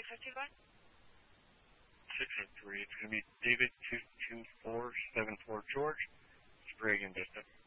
653. 653. It's going to be David 22474 George. Sprague and Vista.